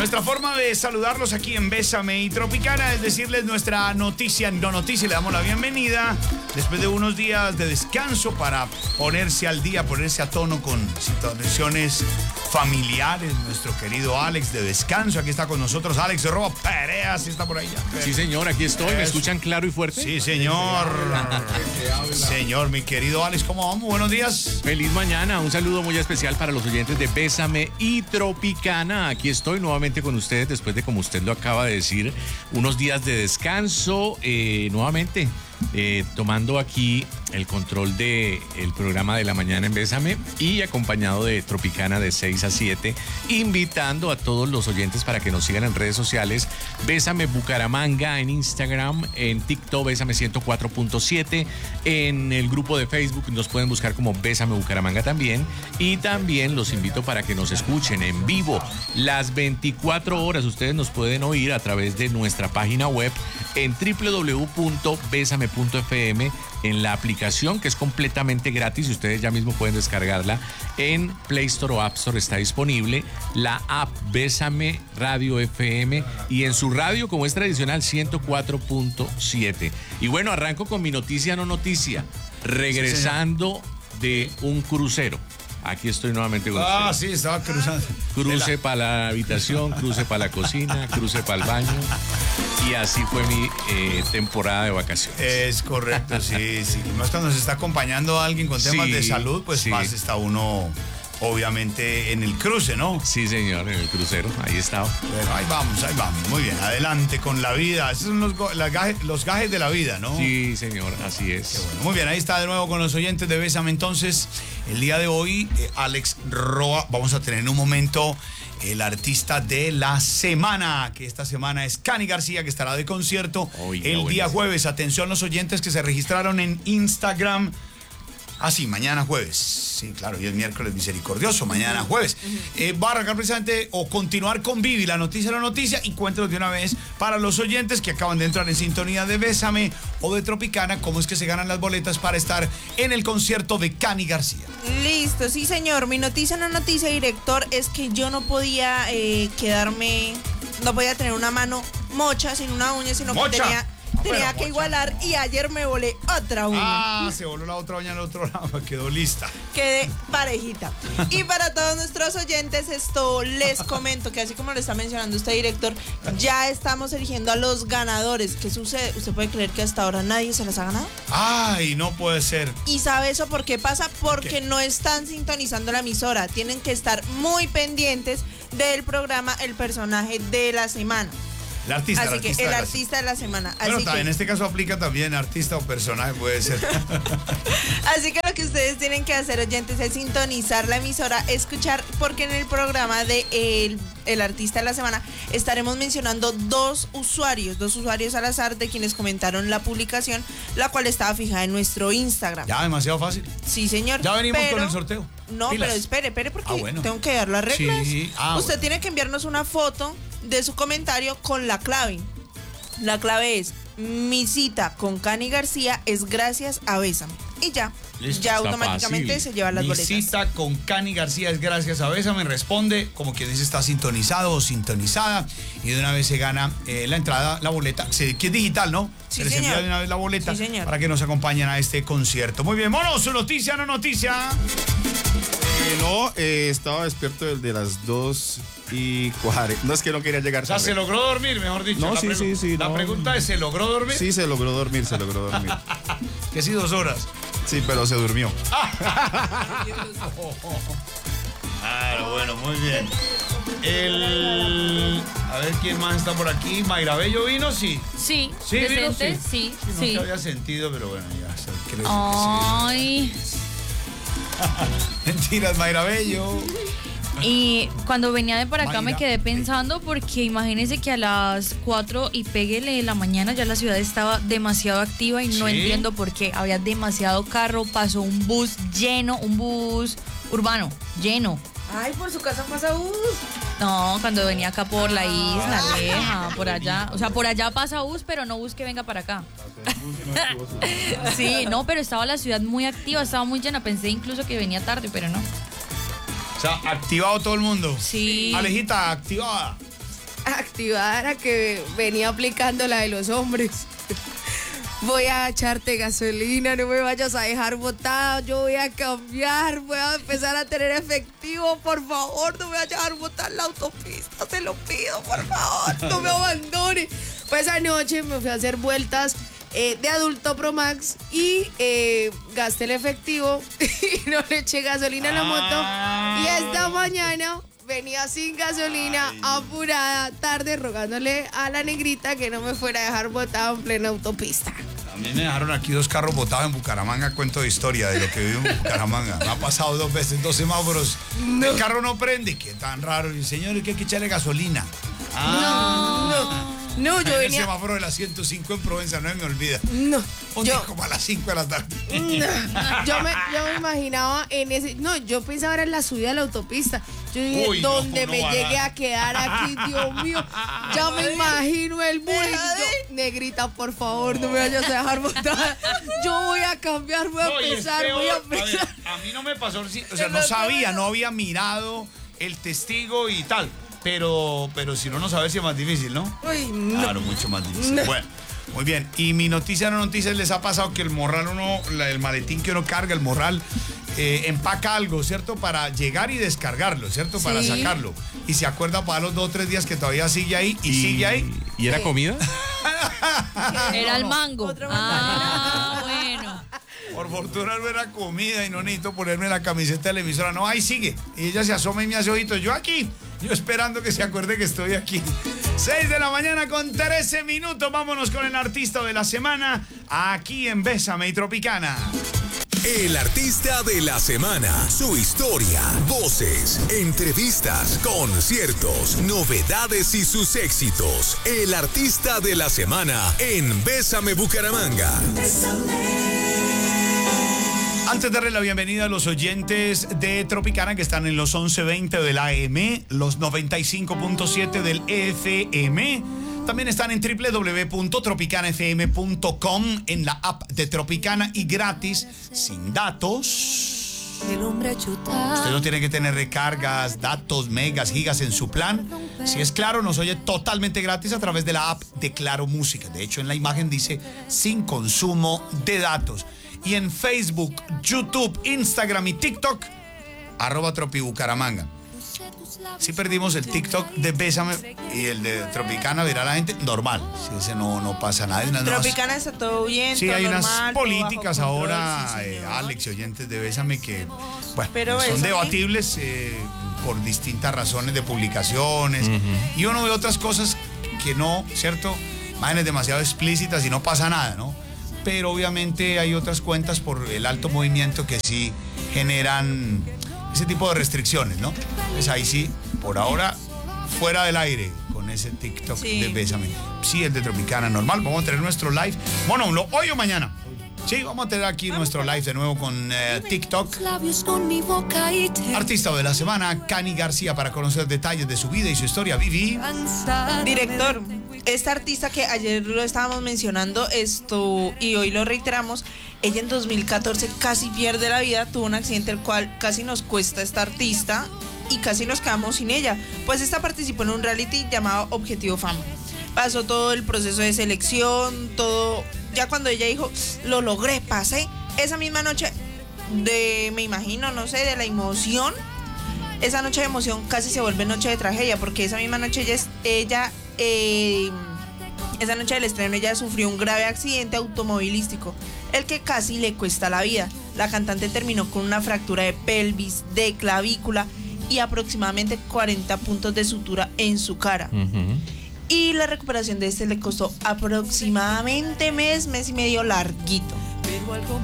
Nuestra forma de saludarlos aquí en Bésame y Tropicana es decirles nuestra noticia, no noticia, le damos la bienvenida después de unos días de descanso para ponerse al día, ponerse a tono con situaciones familiares. Nuestro querido Alex de descanso, aquí está con nosotros, Alex de Roba Perea, ¿sí está por ahí ya? Sí, señor, aquí estoy, ¿me escuchan claro y fuerte? Sí, señor. Señor, mi querido Alex, ¿cómo vamos? Buenos días. Feliz mañana, un saludo muy especial para los oyentes de Bésame y Tropicana. Aquí estoy nuevamente con ustedes después de, como usted lo acaba de decir, unos días de descanso, nuevamente tomando aquí el control del programa de la mañana en Bésame y acompañado de Tropicana de 6 a 7, invitando a todos los oyentes para que nos sigan en redes sociales, Bésame Bucaramanga en Instagram, en TikTok Bésame 104.7, en el grupo de Facebook nos pueden buscar como Bésame Bucaramanga también, y también los invito para que nos escuchen en vivo las 24 horas. Ustedes nos pueden oír a través de nuestra página web en www.besame.fm, en la aplicación que es completamente gratis y ustedes ya mismo pueden descargarla en Play Store o App Store, está disponible la app Bésame Radio FM y en su radio, como es tradicional, 104.7. Y bueno, arranco con mi noticia no noticia, regresando de un crucero. Aquí estoy nuevamente con usted. Sí, estaba cruzando. Cruce para la habitación, cruce para la cocina, cruce para el baño. Y así fue mi temporada de vacaciones. Es correcto, sí. Más cuando se está acompañando a alguien con temas de salud, pues más está uno, obviamente, en el cruce, ¿no? Sí, señor, en el crucero, ahí estaba. Bueno, ahí vamos. Muy bien, adelante con la vida. Esos son los gajes de la vida, ¿no? Sí, señor, así es. Qué bueno. Muy bien, ahí está de nuevo con los oyentes de Bésame. Entonces, el día de hoy, Alex Roa, vamos a tener en un momento el artista de la semana, que esta semana es Cani García, que estará de concierto el día jueves. Atención los oyentes que se registraron en Instagram. Mañana jueves. Sí, claro, y es miércoles misericordioso, mañana jueves. Va a arrancar precisamente o continuar con Vivi, la noticia, y cuéntanos de una vez para los oyentes que acaban de entrar en sintonía de Bésame o de Tropicana, cómo es que se ganan las boletas para estar en el concierto de Cani García. Listo, sí señor. Mi noticia, director, es que yo no podía no podía tener una mano mocha sin una uña, sino que tenía que igualar, y ayer me volé otra uña. Se voló la otra uña al otro lado, quedó lista. Quedé parejita. Y para todos nuestros oyentes, les comento que así como lo está mencionando usted, director, ya estamos eligiendo a los ganadores. ¿Qué sucede? ¿Usted puede creer que hasta ahora nadie se las ha ganado? No puede ser. ¿Y sabe eso por qué pasa? Porque no están sintonizando la emisora. Tienen que estar muy pendientes del programa El Personaje de la Semana. El artista de la semana. Bueno, así en este caso aplica también artista o personaje, puede ser. Así que lo que ustedes tienen que hacer, oyentes, es sintonizar la emisora, escuchar, porque en el programa de el artista de la semana estaremos mencionando dos usuarios al azar de quienes comentaron la publicación, la cual estaba fijada en nuestro Instagram. Ya, demasiado fácil. Sí, señor. Ya venimos con el sorteo. No, Pilas. pero espere, porque tengo que dar las reglas. Sí. Usted tiene que enviarnos una foto de su comentario con la clave. La clave es: mi cita con Cani García es gracias a Bésame. Y ya. Listo. Ya automáticamente fácil. se lleva las boletas. Mi cita con Cani García es gracias a Bésame. Responde como quien dice está sintonizado o sintonizada, y de una vez se gana la entrada, la boleta, que es digital, ¿no? Sí, se les envía de una vez la boleta para que nos acompañen a este concierto. Muy bien, mono, su noticia, no noticia. Estaba despierto desde las 2:40. No, es que no quería llegar. O sea, se logró dormir, mejor dicho. No, sí. La pregunta es, ¿se logró dormir? Sí, se logró dormir. Que sí, 2 horas. Sí, pero se durmió. Claro, bueno, muy bien. A ver quién más está por aquí. Mayra Bello vino, sí. Sí, sí, decente, vino, sí. No se había sentido, pero bueno, ya. Ay. Mentiras, Mayra Bello. Y cuando venía de por acá me quedé pensando, porque imagínense que a las 4 y péguele de la mañana ya la ciudad estaba demasiado activa y no entiendo por qué. Había demasiado carro, pasó un bus lleno, un bus urbano lleno. Ay, por su casa pasa bus. No, cuando venía acá por la isla Aleja, por allá. O sea, por allá pasa bus, pero no bus que venga para acá. Sí, no, pero estaba la ciudad muy activa, estaba muy llena. Pensé incluso que venía tarde, pero no. O sea, activado todo el mundo. Sí. Alejita, activada. activada era que venía aplicando la de los hombres. Voy a echarte gasolina, no me vayas a dejar botada, yo voy a cambiar, voy a empezar a tener efectivo, por favor, no me vayas a dejar botar la autopista, se lo pido, por favor, no me abandone. Pues anoche me fui a hacer vueltas de adulto Pro Max y gasté el efectivo y no le eché gasolina a la moto. Y esta mañana venía sin gasolina, apurada, tarde, rogándole a la negrita que no me fuera a dejar botada en plena autopista. A mí me dejaron aquí 2 carros botados en Bucaramanga, cuento de historia de lo que vivo en Bucaramanga. Me ha pasado 2 veces, 2 semáforos. No. El carro no prende, qué tan raro. Y señor, que hay que echarle gasolina. No, yo en venía... el semáforo de la 105 en Provenza, no me olvida. No. Como a las 5 de la tarde. No, yo me imaginaba en ese... No, yo pensaba era en la subida de la autopista. Yo dije, ¿dónde me llegué a quedar aquí? Dios mío, ya me imagino el bullying. Yo, negrita, por favor, no me vayas a dejar botada. Yo voy a cambiar, voy a pensar. A mí no me pasó, o sea, no sabía, no había mirado el testigo y tal. Pero si no sabe si es más difícil, ¿no? Uy, no. Claro, mucho más difícil. No. Bueno, muy bien. Y mi noticia no noticias, les ha pasado que el morral el maletín que uno carga, el morral, empaca algo, ¿cierto? Para llegar y descargarlo, ¿cierto? Para sacarlo. Y se acuerda para los 2 o 3 días que todavía sigue ahí y sigue ahí. ¿Y era comida? Era el mango. Bueno. Por fortuna no era comida y no necesito ponerme la camiseta de la emisora. No, ahí sigue. Y ella se asoma y me hace ojitos. Yo aquí, yo esperando que se acuerde que estoy aquí. 6 de la mañana con 13 minutos. Vámonos con el artista de la semana aquí en Bésame y Tropicana. El artista de la semana, su historia, voces, entrevistas, conciertos, novedades y sus éxitos. El artista de la semana en Bésame Bucaramanga. Antes de darle la bienvenida a los oyentes de Tropicana que están en los 11:20 del AM, los 95.7 del FM. También están en www.tropicanafm.com, en la app de Tropicana y gratis, sin datos. Usted no tiene que tener recargas, datos, megas, gigas en su plan. Si es Claro, nos oye totalmente gratis a través de la app de Claro Música. De hecho, en la imagen dice sin consumo de datos. Y en Facebook, YouTube, Instagram y TikTok, @tropibucaramanga. Si perdimos el TikTok de Bésame y el de Tropicana, verá la gente normal. Si ese no pasa nada. Tropicana está todo bien. Sí, todo hay normal, unas políticas todo bajo control, ahora, sí, Alex y oyentes de Bésame, que bueno, pero son Bésame, debatibles por distintas razones de publicaciones. Y uno ve otras cosas que no, ¿cierto? Imágenes demasiado explícitas y no pasa nada, ¿no? Pero obviamente hay otras cuentas por el alto movimiento que sí generan ese tipo de restricciones, ¿no? Pues ahí sí, por ahora, fuera del aire con ese TikTok de Bésame. Sí, el de Tropicana, normal. Vamos a tener nuestro live. Bueno, hoy o mañana. Sí, vamos a tener aquí nuestro live de nuevo con TikTok. Artista de la semana, Cani García, para conocer detalles de su vida y su historia. Vivi. Director, esta artista que ayer lo estábamos mencionando y hoy lo reiteramos, ella en 2014 casi pierde la vida, tuvo un accidente el cual casi nos cuesta esta artista y casi nos quedamos sin ella. Pues esta participó en un reality llamado Objetivo Fama. Pasó todo el proceso de selección, todo. Ya cuando ella dijo, lo logré, pasé, esa misma noche me imagino, no sé, de la emoción, esa noche de emoción casi se vuelve noche de tragedia, porque esa misma noche esa noche del estreno ella sufrió un grave accidente automovilístico, el que casi le cuesta la vida. La cantante terminó con una fractura de pelvis, de clavícula y aproximadamente 40 puntos de sutura en su cara. Y la recuperación de le costó aproximadamente mes y medio larguito.